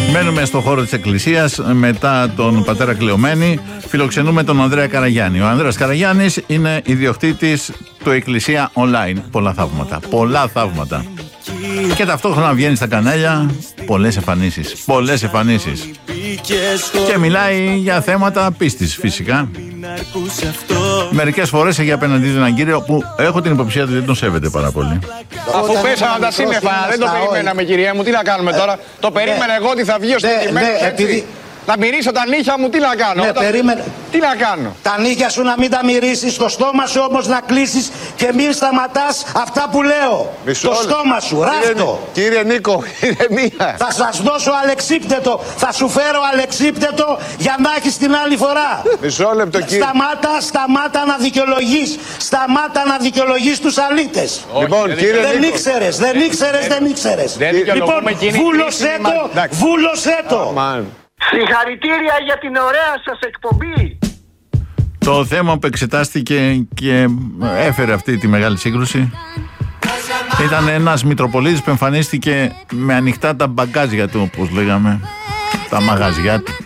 Μένουμε στο χώρο της Εκκλησίας. Μετά τον πατέρα Κλεωμένη, φιλοξενούμε τον Ανδρέα Καραγιάννη. Ο Ανδρέας Καραγιάννης είναι ιδιοκτήτης του Εκκλησία Online. Πολλά θαύματα. Πολλά θαύματα. Και ταυτόχρονα βγαίνει στα κανάλια. Πολλές εμφανίσεις. Πολλές εμφανίσεις. Και μιλάει για θέματα πίστης, φυσικά. Μερικές φορές έχει απέναντί του έναν κύριο που έχω την υποψία ότι δεν τον σέβεται πάρα πολύ. Αφού πέσαμε τα σύννεφα, δεν το περιμέναμε, κυρία μου, τι να κάνουμε τώρα. Το περίμενα εγώ ότι θα βγει ο συγκεκριμένος έτσι. Να μυρίσω τα νύχια μου, τι να κάνω. Τι να κάνω. Τα νύχια σου να μην τα μυρίσεις, το στόμα σου όμως να κλείσεις και μην σταματάς αυτά που λέω. Το στόμα σου, ράφτο. Κύριε Νίκο, ηρεμία. Θα σας δώσω αλεξίπτετο, θα σου φέρω αλεξίπτετο για να έχεις την άλλη φορά. Μισό λεπτό, κύριε. Σταμάτα να δικαιολογείς. Σταμάτα να δικαιολογείς τους αλήτες. Λοιπόν, κύριε δεν ήξερες. Λοιπόν, βούλωσέ το. Συγχαρητήρια για την ωραία σας εκπομπή. Το θέμα που εξετάστηκε και έφερε αυτή τη μεγάλη σύγκρουση ήταν ένας Μητροπολίτης που εμφανίστηκε με ανοιχτά τα μπαγκάζια του, όπως λέγαμε. Τα μαγαζιά του.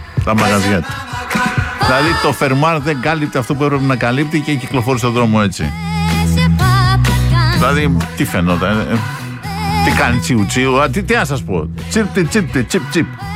Δηλαδή το φερμάρ δεν κάλυπτε αυτό που έπρεπε να καλύπτει και κυκλοφόρησε στον δρόμο έτσι. Δηλαδή τι φαινόταν. Τι κάνει τσιου τσιου. Τι να σας πω. Τσιπ.